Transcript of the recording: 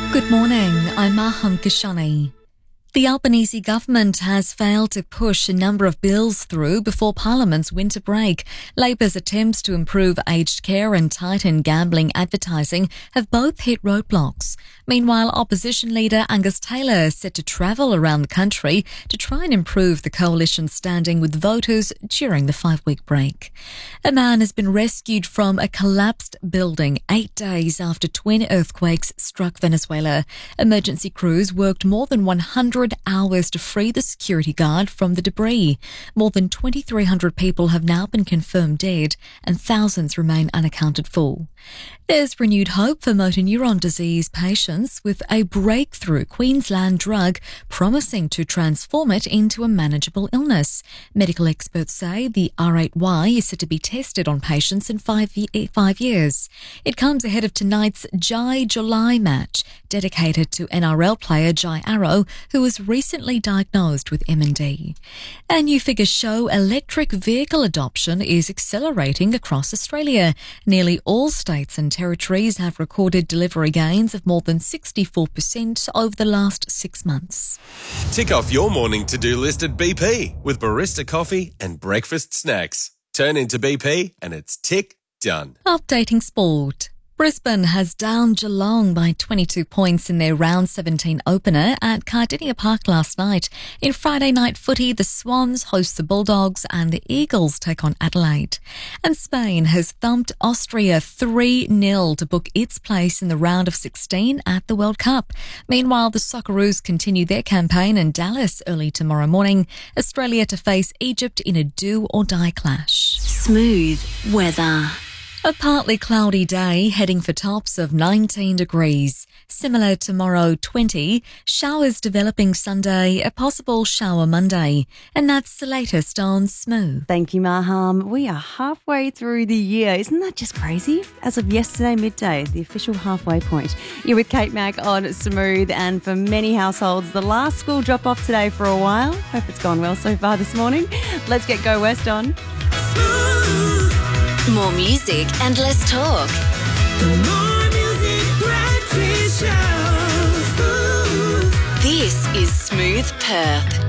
Good morning, I'm Maham Kashani. The Albanese government has failed to push a number of bills through before Parliament's winter break. Labor's attempts to improve aged care and tighten gambling advertising have both hit roadblocks. Meanwhile, opposition leader Angus Taylor is set to travel around the country to try and improve the coalition's standing with voters during the 5-week break. A man has been rescued from a collapsed building 8 days after twin earthquakes struck Venezuela. Emergency crews worked more than 100 hours to free the security guard from the debris. More than 2,300 people have now been confirmed dead and thousands remain unaccounted for. There's renewed hope for motor neuron disease patients with a breakthrough Queensland drug promising to transform it into a manageable illness. Medical experts say the R8Y is set to be tested on patients in 5 years. It comes ahead of tonight's Jai July match, dedicated to NRL player Jai Arrow, who was recently diagnosed with MND. And new figures show electric vehicle adoption is accelerating across Australia. Nearly all states and territories have recorded delivery gains of more than 64% over the last 6 months. Tick off your morning to-do list at BP with barista coffee and breakfast snacks. Turn into BP and it's tick done. Updating sport. Brisbane has downed Geelong by 22 points in their round 17 opener at Cardinia Park last night. In Friday night footy, the Swans host the Bulldogs and the Eagles take on Adelaide. And Spain has thumped Austria 3-0 to book its place in the round of 16 at the World Cup. Meanwhile, the Socceroos continue their campaign in Dallas early tomorrow morning. Australia to face Egypt in a do-or-die clash. Smooth weather. A partly cloudy day, heading for tops of 19 degrees. Similar tomorrow, 20. Showers developing Sunday, a possible shower Monday. And that's the latest on Smooth. Thank you, Maham. We are halfway through the year. Isn't that just crazy? As of yesterday midday, the official halfway point. You're with Kate Mack on Smooth, and for many households, the last school drop-off today for a while. Hope it's gone well so far this morning. Let's get Go West on. More music and less talk. More music, breakfast show. This is Smooth Perth.